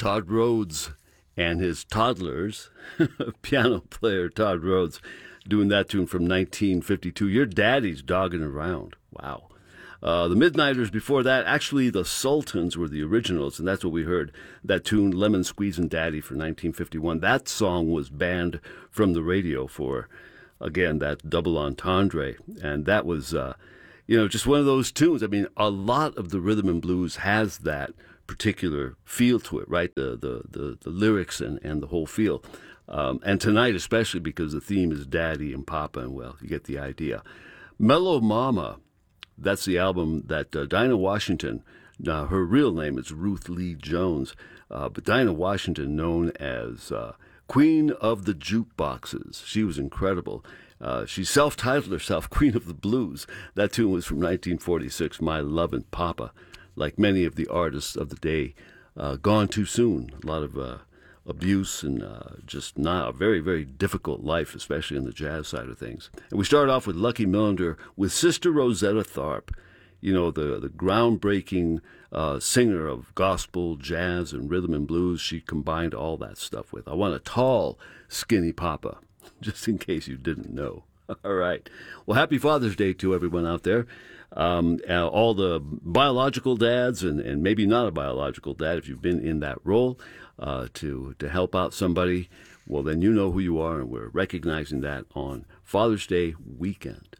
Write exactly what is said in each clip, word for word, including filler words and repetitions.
Todd Rhodes and his Toddlers, piano player Todd Rhodes, doing that tune from nineteen fifty-two. Your Daddy's Dogging Around. Wow. Uh, the Midnighters before that, actually the Sultans were the originals, and that's what we heard. That tune, Lemon Squeezin' Daddy, for nineteen fifty-one. That song was banned from the radio for, again, that double entendre. And that was, uh, you know, just one of those tunes. I mean, a lot of the rhythm and blues has that particular feel to it, right? The the the, the lyrics and, and the whole feel. Um, and tonight, especially because the theme is Daddy and Papa, and, well, you get the idea. Mellow Mama. That's the album that uh, Dinah Washington, uh, her real name is Ruth Lee Jones, uh, but Dinah Washington, known as uh, Queen of the Jukeboxes. She was incredible. Uh, she self-titled herself Queen of the Blues. That tune was from nineteen forty-six, My Lovin' Papa. Like many of the artists of the day, uh, gone too soon. A lot of uh, abuse and uh, just not a very, very difficult life, especially in the jazz side of things. And we start off with Lucky Millinder with Sister Rosetta Tharpe, you know, the, the groundbreaking uh, singer of gospel, jazz, and rhythm and blues. She combined all that stuff with I Want a Tall, Skinny Papa, just in case you didn't know. All right. Well, happy Father's Day to everyone out there. Um, uh, all the biological dads and, and maybe not a biological dad, if you've been in that role uh, to, to help out somebody, well, then you know who you are, and we're recognizing that on Father's Day weekend.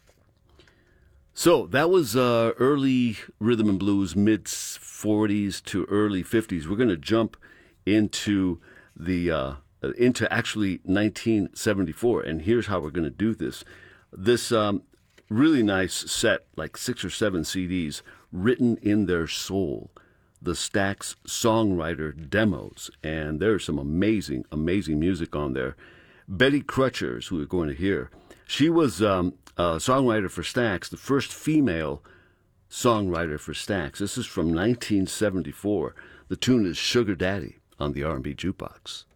So that was uh, early rhythm and blues, mid forties to early fifties. We're going to jump into the uh, into actually nineteen seventy-four, and here's how we're going to do this. This um, really nice set, like six or seven C Ds, written in their soul, the Stax songwriter demos, and there's some amazing, amazing music on there. Betty Crutchers, who we're going to hear, she was um, a songwriter for Stax, the first female songwriter for Stax. This is from nineteen seventy-four. The tune is Sugar Daddy on the R and B Jukebox.